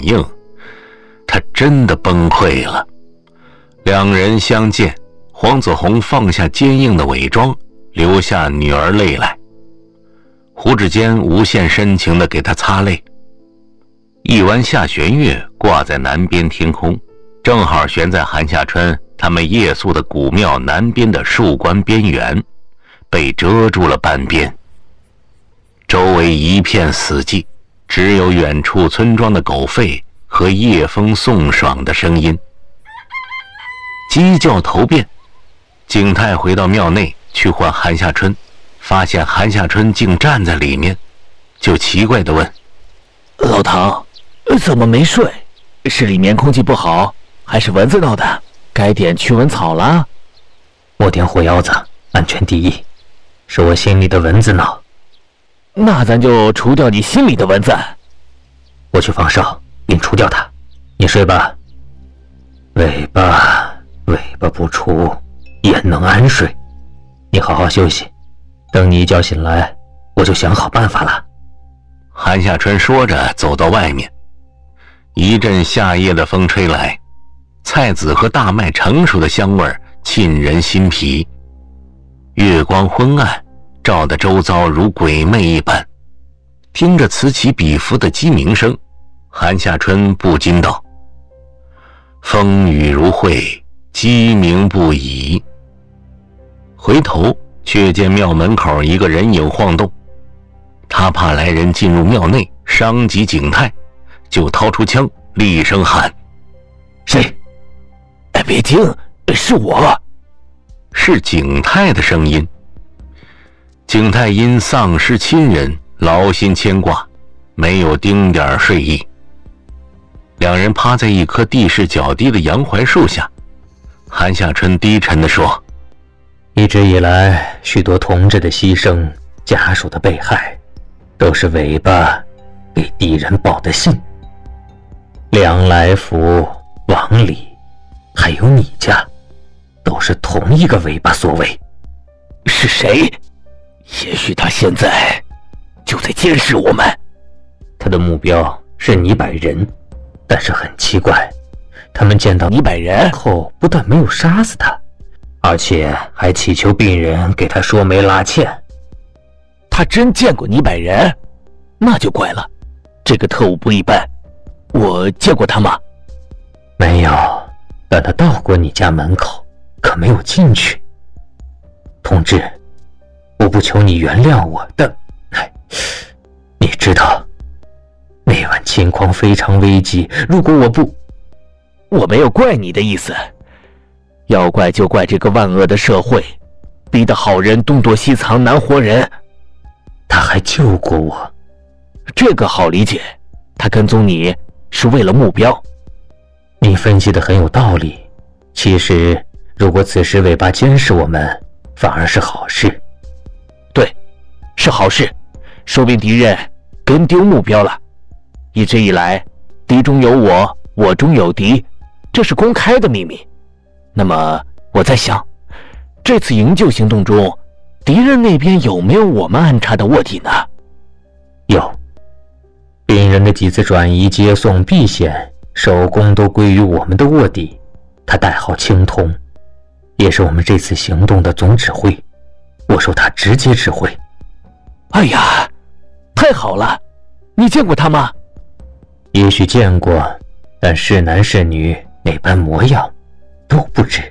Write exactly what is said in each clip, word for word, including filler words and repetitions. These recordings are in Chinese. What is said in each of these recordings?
应，他真的崩溃了。两人相见，黄子弘放下坚硬的伪装，流下女儿泪来。胡志坚无限深情地给他擦泪。一弯下弦月挂在南边天空，正好悬在韩夏春他们夜宿的古庙南边的树冠边缘，被遮住了半边。周围一片死寂，只有远处村庄的狗吠和夜风送爽的声音。鸡叫头遍，景泰回到庙内去唤韩夏春，发现韩夏春竟站在里面，就奇怪地问： 老唐，怎么没睡？是里面空气不好，还是蚊子闹的？该点驱蚊草了。 我点火腰子，安全第一。是我心里的蚊子闹。 那咱就除掉你心里的蚊子。 我去放哨，并除掉它。你睡吧。尾巴，尾巴不除，焉能安睡？你好好休息，等你一觉醒来，我就想好办法了。 韩夏春说着走到外面，一阵夏夜的风吹来，菜籽和大麦成熟的香味沁人心脾。月光昏暗，照得周遭如鬼魅一般。听着此起彼伏的鸡鸣声，韩夏春不禁道：风雨如晦，鸡鸣不已。回头却见庙门口一个人影晃动，他怕来人进入庙内伤及景泰，就掏出枪厉声喊： 谁？哎，别听，是我。 是景泰的声音。景泰因丧失亲人，劳心牵挂，没有丁点睡意。两人趴在一棵地势较低的杨槐树下，韩夏春低沉地说： 一直以来，许多同志的牺牲，家属的被害，都是尾巴给敌人报的信。梁来福、王李，还有你家，都是同一个尾巴所为。 是谁？也许他现在就在监视我们。 他的目标是倪百人，但是很奇怪，他们见到倪百人后，不但没有杀死他，而且还祈求病人给他说媒拉纤。 他真见过倪百人？那就怪了，这个特务不一般。我见过他吗？ 没有，但他到过你家门口，可没有进去。同志，我不求你原谅我，但你知道那晚情况非常危急，如果我不…… 我没有怪你的意思，要怪就怪这个万恶的社会，逼得好人东躲西藏，难活人。 他还救过我， 这个好理解，他跟踪你是为了目标。 你分析得很有道理，其实如果此时尾巴监视我们，反而是好事。 对，是好事，说明敌人跟丢目标了。一直以来，敌中有我，我中有敌，这是公开的秘密。那么我在想，这次营救行动中，敌人那边有没有我们安插的卧底呢？ 有，病人的几次转移、接送、避险，手工都归于我们的卧底，他代号青铜，也是我们这次行动的总指挥，我受他直接指挥。 哎呀，太好了！你见过他吗？ 也许见过，但是男是女，哪般模样都不知。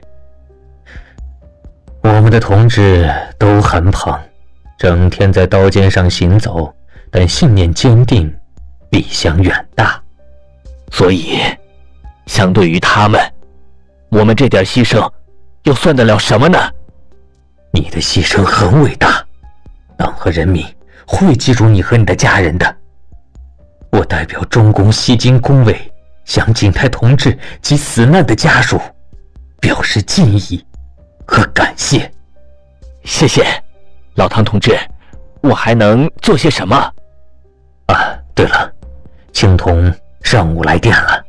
我们的同志都很捧，整天在刀尖上行走，但信念坚定，理想远大。 所以相对于他们，我们这点牺牲又算得了什么呢？ 你的牺牲很伟大，党和人民会记住你和你的家人的。我代表中共西京工委向景泰同志及死难的家属表示敬意和感谢。 谢谢老唐同志，我还能做些什么？ 啊，对了，青铜上午来电了。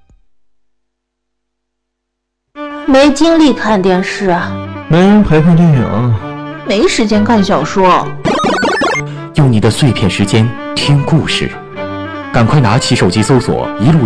没精力看电视啊， 没人陪看电影， 没时间看小说。 用你的碎片时间听故事，赶快拿起手机搜索一路